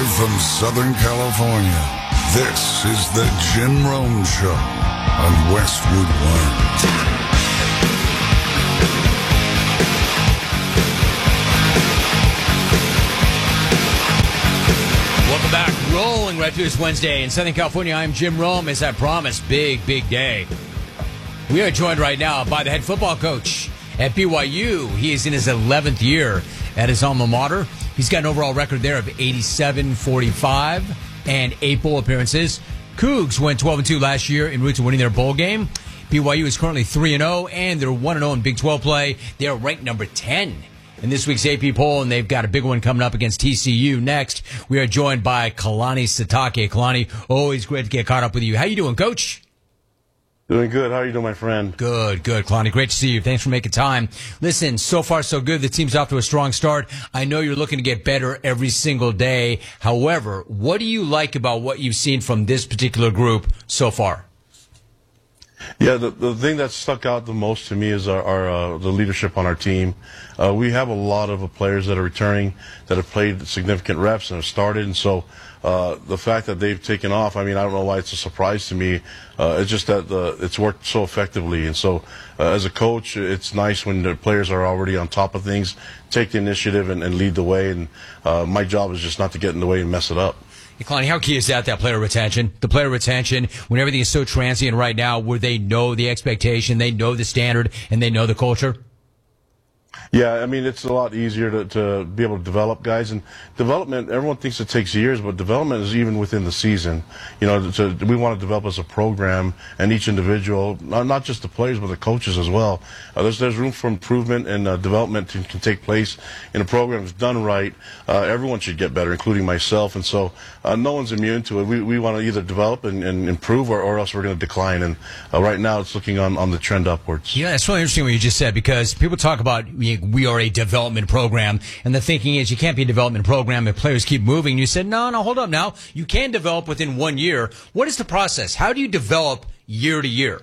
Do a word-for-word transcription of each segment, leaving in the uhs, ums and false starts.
Live from Southern California, this is the Jim Rome Show on Westwood One. Welcome back. Rolling right through this Wednesday in Southern California. I'm Jim Rome. As I promised, big, big day. We are joined right now by the head football coach at B Y U. He is in his eleventh year at his alma mater. He's got an overall record there of eighty-seven, forty-five, and eight bowl appearances. Cougs went twelve and two last year en route to winning their bowl game. B Y U is currently three and oh, and they're one and oh in Big twelve play. They're ranked number ten in this week's A P poll, and they've got a big one coming up against T C U next. We are joined by Kalani Sitake. Kalani, always great to get caught up with you. How you doing, Coach? Doing good. How are you doing, my friend? Good, good. Kalani, great to see you. Thanks for making time. Listen, so far so good. The team's off to a strong start. I know you're looking to get better every single day. However, what do you like about what you've seen from this particular group so far? Yeah, the the thing that stuck out the most to me is our, our uh, the leadership on our team. Uh, we have a lot of uh, players that are returning, that have played significant reps and have started, and so uh, the fact that they've taken off, I mean, I don't know why it's a surprise to me. Uh, it's just that the, it's worked so effectively, and so uh, as a coach, it's nice when the players are already on top of things, take the initiative and, and lead the way, and uh, my job is just not to get in the way and mess it up. Hey, Kalani, how key is that, that player retention? The player retention, when everything is so transient right now, where they know the expectation, they know the standard, and they know the culture? Yeah, I mean, it's a lot easier to, to be able to develop guys. And development, everyone thinks it takes years, but development is even within the season. You know, to, we want to develop as a program, and each individual, not, not just the players, but the coaches as well. Uh, there's, there's room for improvement, and uh, development can, can take place in a program that's done right. Uh, everyone should get better, including myself. And so uh, no one's immune to it. We, we want to either develop and, and improve, or, or else we're going to decline. And uh, right now it's looking on, on the trend upwards. Yeah, it's really interesting what you just said, because people talk about we are a development program, and the thinking is you can't be a development program if players keep moving. You said, no, no, hold up now. You can develop within one year. What is the process? How do you develop year to year?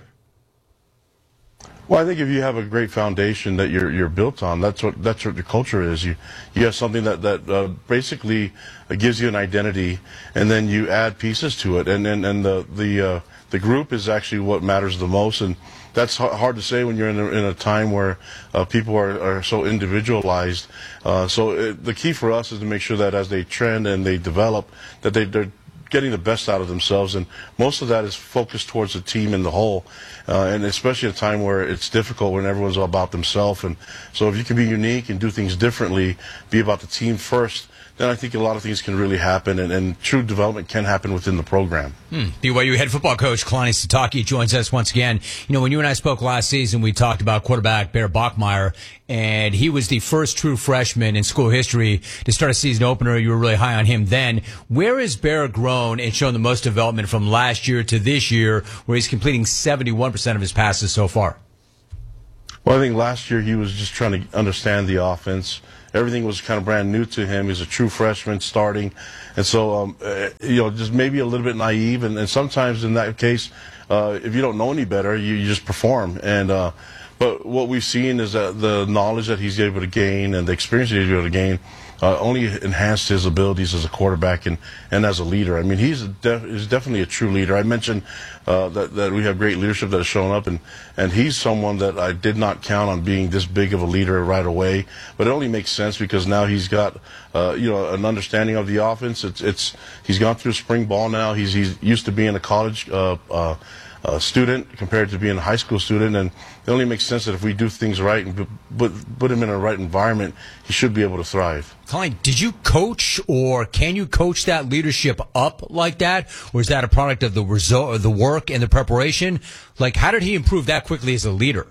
Well, I think if you have a great foundation that you're you're built on, that's what that's what your culture is. You you have something that that uh, basically gives you an identity, and then you add pieces to it, and and and the the uh, the group is actually what matters the most, and that's hard to say when you're in a, in a time where uh, people are, are so individualized. Uh, so it, the key for us is to make sure that as they trend and they develop, that they, they're getting the best out of themselves, and most of that is focused towards the team in the whole, uh, and especially at a time where it's difficult when everyone's all about themselves. And so if you can be unique and do things differently, be about the team first, then I think a lot of things can really happen, and, and true development can happen within the program. Hmm. B Y U head football coach Kalani Sitake joins us once again. You know, when you and I spoke last season, we talked about quarterback Bear Bachmeier, and he was the first true freshman in school history to start a season opener. You were really high on him then. Where has Bear grown and shown the most development from last year to this year, where he's completing seventy-one percent of his passes so far? Well, I think last year he was just trying to understand the offense. Everything was kind of brand new to him. He's a true freshman starting. And so, um, uh, you know, just maybe a little bit naive. And, and sometimes in that case, uh, if you don't know any better, you, you just perform. And uh, but what we've seen is that the knowledge that he's able to gain and the experience that he's able to gain uh, only enhanced his abilities as a quarterback and, and as a leader. I mean, he's, a def- he's definitely a true leader. I mentioned uh, that, that we have great leadership that has shown up, and, and he's someone that I did not count on being this big of a leader right away. But it only makes sense because now he's got uh, you know, an understanding of the offense. It's it's he's gone through spring ball now. He's he's used to being a college uh, uh, uh, student compared to being a high school student, and it only makes sense that if we do things right and put put him in a right environment, he should be able to thrive. Kalani, did you coach, or can you coach that leadership up like that, or is that a product of the result, the work and the preparation? Like, how did he improve that quickly as a leader?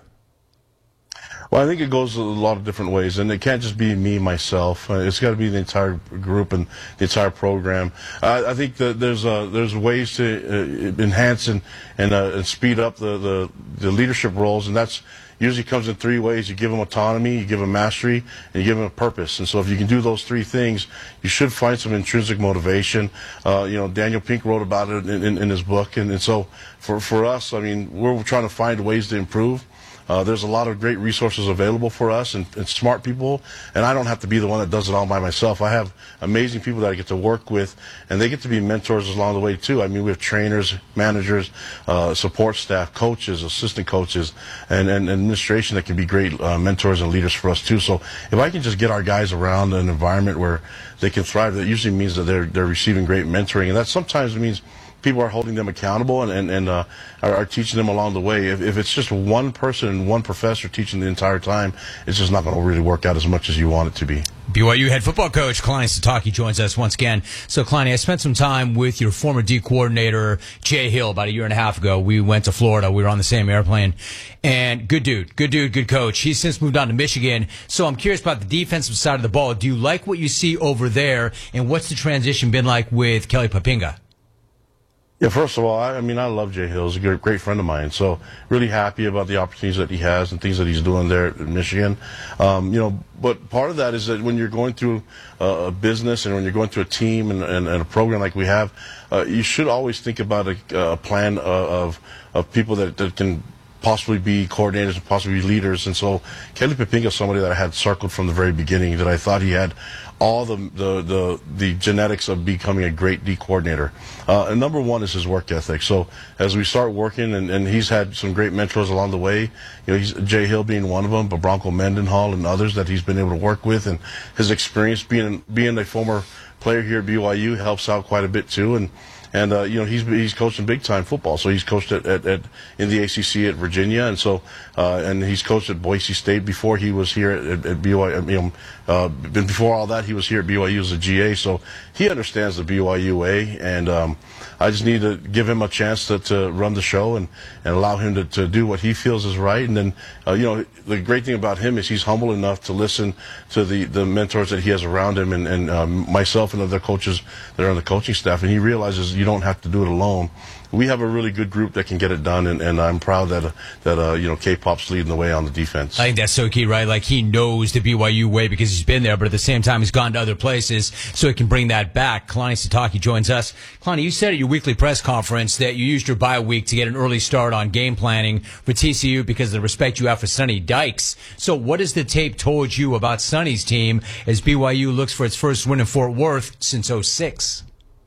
Well, I think it goes a lot of different ways, and it can't just be me, myself. Uh, it's got to be the entire group and the entire program. Uh, I think that there's uh, there's ways to uh, enhance and and, uh, and speed up the, the the leadership roles, and that's usually comes in three ways. You give them autonomy, you give them mastery, and you give them a purpose. And so if you can do those three things, you should find some intrinsic motivation. Uh, you know, Daniel Pink wrote about it in, in, in his book, and, and so for for us, I mean, we're trying to find ways to improve. uh, there's a lot of great resources available for us and, and smart people, and I don't have to be the one that does it all by myself. I have amazing people that I get to work with, and they get to be mentors along the way too. I mean, we have trainers, managers, uh, support staff, coaches, assistant coaches, and, and administration that can be great uh, mentors and leaders for us too. So if I can just get our guys around an environment where they can thrive, that usually means that they're they're receiving great mentoring, and that sometimes means people are holding them accountable and, and, and uh, are, are teaching them along the way. If, if it's just one person and one professor teaching the entire time, it's just not going to really work out as much as you want it to be. B Y U head football coach Kalani Sitake joins us once again. So, Kalani, I spent some time with your former D coordinator, Jay Hill, about a year and a half ago. We went to Florida. We were on the same airplane. And good dude, good dude, good coach. He's since moved on to Michigan. So I'm curious about the defensive side of the ball. Do you like what you see over there? And what's the transition been like with Kelly Poppinga? Yeah, first of all, I, I mean, I love Jay Hill. He's a great, great friend of mine. So really happy about the opportunities that he has and things that he's doing there in Michigan. Um, you know, but part of that is that when you're going through uh, a business and when you're going through a team and, and, and a program like we have, uh, you should always think about a, a plan of, of people that, that can possibly be coordinators and possibly be leaders. And so Kelly Poppinga is somebody that I had circled from the very beginning, that I thought he had all the the the, the genetics of becoming a great D coordinator. Uh, and number one is his work ethic. So as we start working, and, and he's had some great mentors along the way, you know, he's, Jay Hill being one of them, but Bronco Mendenhall and others that he's been able to work with, and his experience being being a former player here at B Y U helps out quite a bit too. And And, uh, you know, he's he's coaching big-time football. So he's coached at, at, at in the A C C at Virginia, and so uh, and he's coached at Boise State before he was here at, at B Y U. You know, uh, before all that, he was here at B Y U as a G A. So he understands the B Y U way, and um, I just need to give him a chance to, to run the show and, and allow him to, to do what he feels is right. And then, uh, you know, the great thing about him is he's humble enough to listen to the, the mentors that he has around him, and, and um, myself and other coaches that are on the coaching staff, and he realizes you don't have to do it alone. We have a really good group that can get it done, and, and I'm proud that uh, that uh, you know, K-Pop's leading the way on the defense. I think that's so key, right? Like, he knows the B Y U way because he's been there, but at the same time he's gone to other places, so he can bring that back. Kalani Sitake joins us. Kalani, you said at your weekly press conference that you used your bye week to get an early start on game planning for T C U because of the respect you have for Sonny Dykes. So what has the tape told you about Sonny's team as B Y U looks for its first win in Fort Worth since oh six?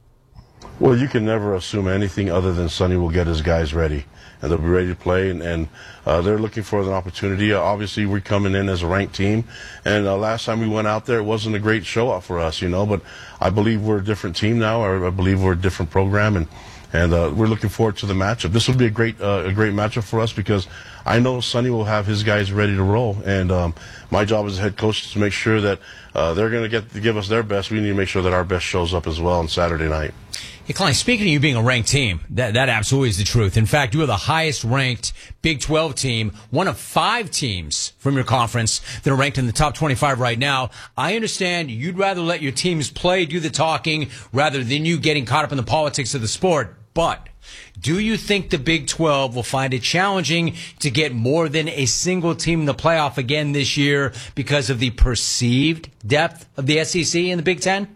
Well, you can never assume anything other than Sonny will get his guys ready, and they'll be ready to play, and, and uh, they're looking for an opportunity. Uh, obviously, we're coming in as a ranked team, and uh, last time we went out there, it wasn't a great show-off for us, you know, but I believe we're a different team now, or I believe we're a different program, and and uh, we're looking forward to the matchup. This will be a great uh, a great matchup for us because I know Sonny will have his guys ready to roll, and um, my job as a head coach is to make sure that uh, they're going to get to give us their best. We need to make sure that our best shows up as well on Saturday night. Hey, Kalani, speaking of you being a ranked team, that, that absolutely is the truth. In fact, you are the highest ranked Big twelve team, one of five teams from your conference that are ranked in the top twenty-five right now. I understand you'd rather let your teams play, do the talking, rather than you getting caught up in the politics of the sport. But do you think the Big twelve will find it challenging to get more than a single team in the playoff again this year because of the perceived depth of the S E C and the Big Ten?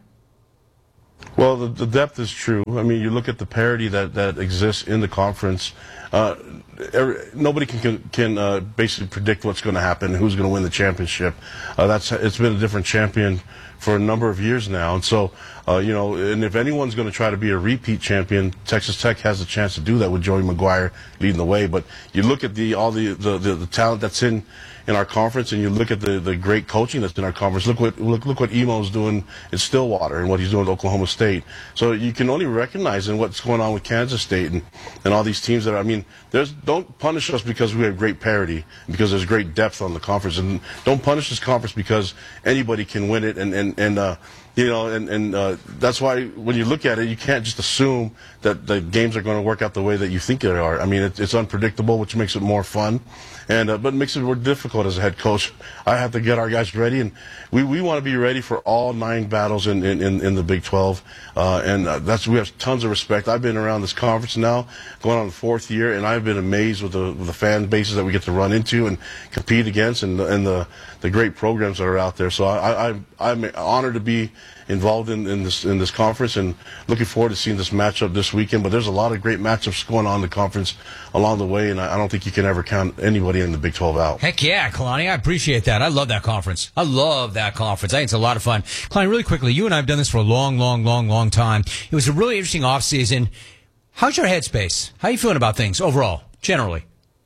Well, the, the depth is true. I mean, you look at the parity that, that exists in the conference. Uh, every, nobody can can, can uh, basically predict what's going to happen, who's going to win the championship. Uh, that's it's been a different champion for a number of years now, and so uh, you know, and if anyone's going to try to be a repeat champion, Texas Tech has a chance to do that with Joey McGuire leading the way. But you look at the all the the, the, the talent that's in. in our conference, and you look at the, the great coaching that's in our conference. Look what look look what Emo's doing in Stillwater and what he's doing at Oklahoma State. So you can only recognize in what's going on with Kansas State and, and all these teams that are, I mean, there's don't punish us because we have great parity, because there's great depth on the conference, and don't punish this conference because anybody can win it, and and and uh, you know, and and uh, that's why when you look at it, you can't just assume that the games are going to work out the way that you think they are. I mean, it, it's unpredictable, which makes it more fun. And uh, but it makes it more difficult as a head coach. I have to get our guys ready, and we, we want to be ready for all nine battles in in, in, in the Big twelve. Uh, and uh, that's we have tons of respect. I've been around this conference now, going on the fourth year, and I've been amazed with the with the fan bases that we get to run into and compete against, and and the the great programs that are out there. So I, I I'm honored to be involved in, in this in this conference, and looking forward to seeing this matchup this weekend. But there's a lot of great matchups going on in the conference along the way, and I, I don't think you can ever count anybody in the Big twelve out. Heck yeah, Kalani, I appreciate that. I love that conference. I love that conference. I think it's a lot of fun. Kalani, really quickly, you and I have done this for a long, long, long, long time. It was a really interesting offseason. How's your headspace? How are you feeling about things overall, generally?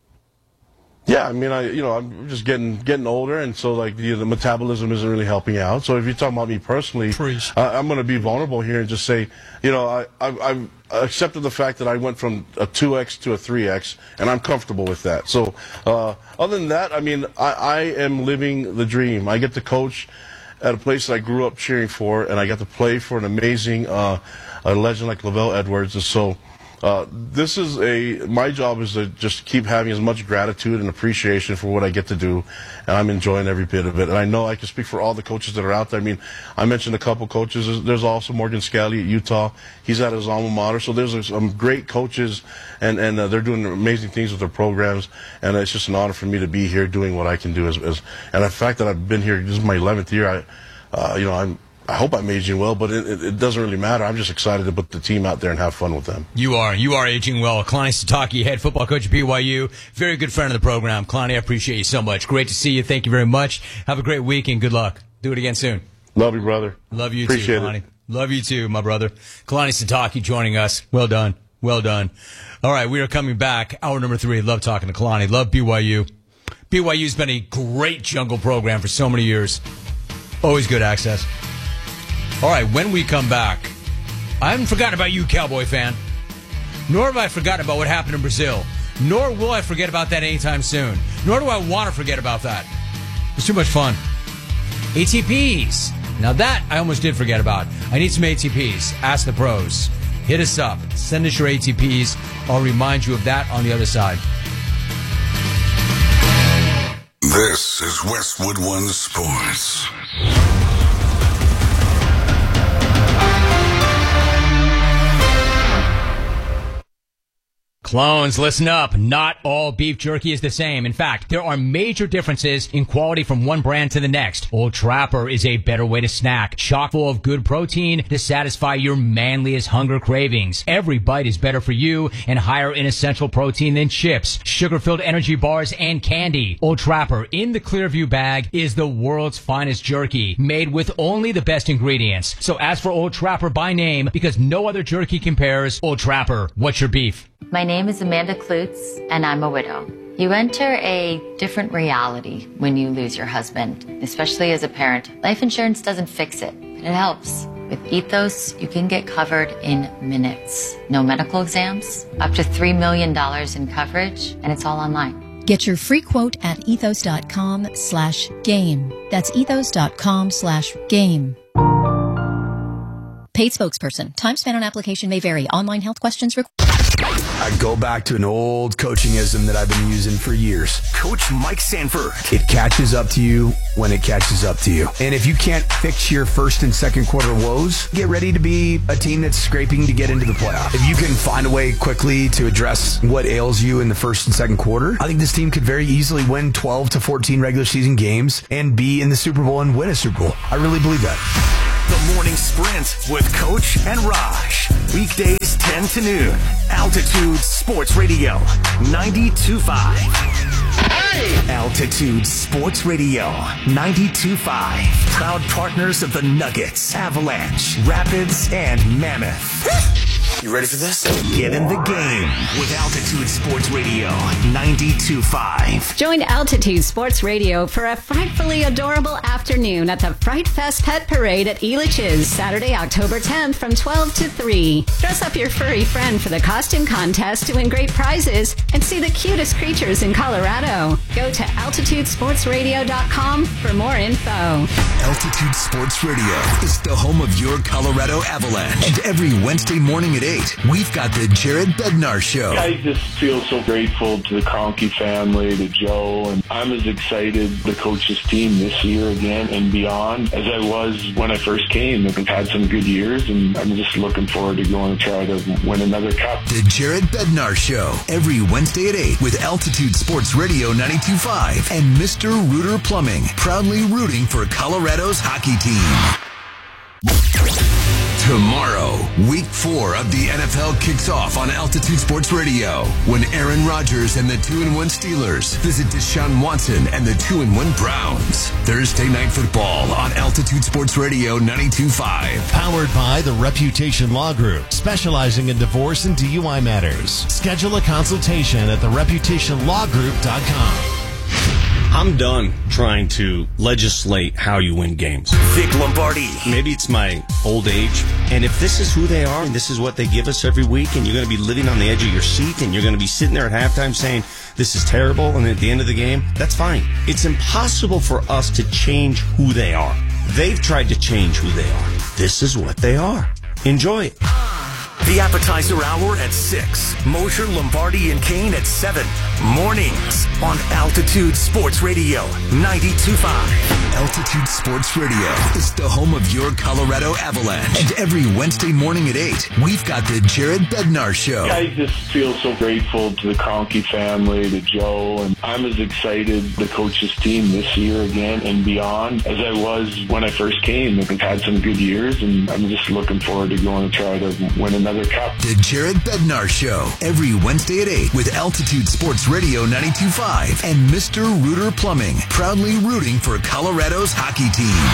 Yeah, I mean, I you know, I'm just getting getting older, and so like the, the metabolism isn't really helping out. So if you're talking about me personally, uh, I'm going to be vulnerable here and just say, you know, I, I I've accepted the fact that I went from a two X to a three X, and I'm comfortable with that. So uh, other than that, I mean, I, I am living the dream. I get to coach at a place that I grew up cheering for, and I got to play for an amazing uh, a legend like LaVell Edwards, and so. Uh, this is a, my job is to just keep having as much gratitude and appreciation for what I get to do, and I'm enjoying every bit of it. And I know I can speak for all the coaches that are out there. I mean, I mentioned a couple coaches. There's, there's also Morgan Scalley at Utah. He's at his alma mater. So there's some great coaches, and, and uh, they're doing amazing things with their programs, and it's just an honor for me to be here doing what I can do. As, as And the fact that I've been here, this is my eleventh year, I, uh, you know, I'm, I hope I'm aging well, but it, it, it doesn't really matter. I'm just excited to put the team out there and have fun with them. You are. You are aging well. Kalani Sitake, head football coach at B Y U. Very good friend of the program. Kalani, I appreciate you so much. Great to see you. Thank you very much. Have a great week and good luck. Do it again soon. Love you, brother. Love you appreciate too, Kalani. It. Love you too, my brother. Kalani Sitake joining us. Well done. Well done. All right, we are coming back. Hour number three. Love talking to Kalani. Love B Y U. B Y U's been a great jungle program for so many years. Always good access. All right, when we come back, I haven't forgotten about you, Cowboy fan. Nor have I forgotten about what happened in Brazil. Nor will I forget about that anytime soon. Nor do I want to forget about that. It's too much fun. A T Ps. Now that I almost did forget about. I need some A T Ps. Ask the pros. Hit us up. Send us your A T Ps. I'll remind you of that on the other side. This is Westwood One Sports. Clones, listen up. Not all beef jerky is the same. In fact, there are major differences in quality from one brand to the next. Old Trapper is a better way to snack, chock full of good protein to satisfy your manliest hunger cravings. Every bite is better for you and higher in essential protein than chips, sugar-filled energy bars, and candy. Old Trapper in the Clearview bag is the world's finest jerky, made with only the best ingredients. So ask for Old Trapper by name because no other jerky compares. Old Trapper, what's your beef? My name is Amanda Klutz, and I'm a widow. You enter a different reality when you lose your husband, especially as a parent. Life insurance doesn't fix it, but it helps. With Ethos, you can get covered in minutes. No medical exams, up to three million dollars in coverage, and it's all online. Get your free quote at ethos.com slash game. That's ethos.com slash game. Paid spokesperson. Time spent on application may vary. Online health questions required. I go back to an old coachingism that I've been using for years. Coach Mike Sanford. It catches up to you when it catches up to you. And if you can't fix your first and second quarter woes, get ready to be a team that's scraping to get into the playoff. If you can find a way quickly to address what ails you in the first and second quarter, I think this team could very easily win twelve to fourteen regular season games and be in the Super Bowl and win a Super Bowl. I really believe that. The Morning Sprint with Coach and Raj. Weekdays ten to noon. Altitude Sports Radio ninety-two point five. Hey! Altitude Sports Radio ninety-two point five. Proud partners of the Nuggets, Avalanche, Rapids, and Mammoth. You ready for this? Get in the game with Altitude Sports Radio ninety-two point five. Join Altitude Sports Radio for a frightfully adorable afternoon at the Fright Fest Pet Parade at Elitch's, Saturday, October tenth from twelve to three. Dress up your furry friend for the costume contest to win great prizes and see the cutest creatures in Colorado. Go to altitude sports radio dot com for more info. Altitude Sports Radio is the home of your Colorado Avalanche. And every Wednesday morning at eight, we've got the Jared Bednar Show. I just feel so grateful to the Kroenke family, to Joe, and I'm as excited to coach this team this year again and beyond as I was when I first came. I've had some good years, and I'm just looking forward to going to try to win another cup. The Jared Bednar Show, every Wednesday at eight with Altitude Sports Radio ninety-two point five and Mister Rooter Plumbing, proudly rooting for Colorado's hockey team. Tomorrow, week four of the N F L kicks off on Altitude Sports Radio when Aaron Rodgers and the two and one Steelers visit Deshaun Watson and the two and one Browns. Thursday Night Football on Altitude Sports Radio ninety-two point five. Powered by the Reputation Law Group, specializing in divorce and D U I matters. Schedule a consultation at the reputation law group dot com. I'm done trying to legislate how you win games. Vic Lombardi. Maybe it's my old age. And if this is who they are and this is what they give us every week and you're going to be living on the edge of your seat and you're going to be sitting there at halftime saying, this is terrible, and at the end of the game, that's fine. It's impossible for us to change who they are. They've tried to change who they are. This is what they are. Enjoy it. The appetizer hour at six. Mosher, Lombardi, and Kane at seven. Mornings on Altitude Sports Radio ninety-two point five. Altitude Sports Radio is the home of your Colorado Avalanche. And every Wednesday morning at eight, we've got the Jared Bednar Show. I just feel so grateful to the Conkey family, to Joe, and I'm as excited the coaches team this year again and beyond as I was when I first came. I've had some good years, and I'm just looking forward to going to try to win another cup. The Jared Bednar Show, every Wednesday at eight with Altitude Sports Radio ninety-two point five and Mister Rooter Plumbing, proudly rooting for Colorado's hockey team.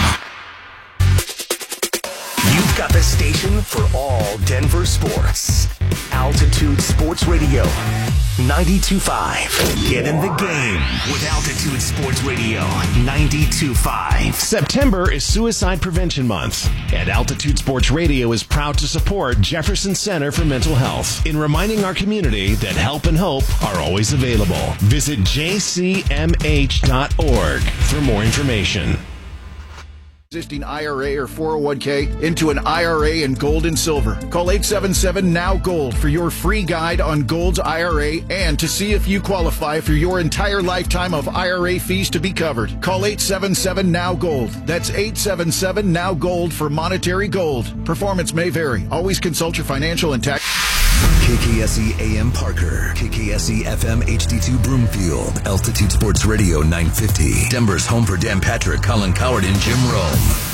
You've got the station for all Denver sports. Altitude Sports Radio ninety-two point five. Get in the game with Altitude Sports Radio ninety-two point five. September is Suicide Prevention Month, and Altitude Sports Radio is proud to support Jefferson Center for Mental Health in reminding our community that help and hope are always available. Visit j c m h dot org for more information. Existing I R A or four oh one k into an I R A in gold and silver. Call eight seven seven N O W Gold for your free guide on Gold's I R A and to see if you qualify for your entire lifetime of I R A fees to be covered. Call eight seven seven N O W Gold. That's eight seven seven N O W Gold for monetary gold. Performance may vary. Always consult your financial and tax. K K S E A M Parker, K K S E F M H D two Broomfield, Altitude Sports Radio nine fifty, Denver's home for Dan Patrick, Colin Coward, and Jim Rome.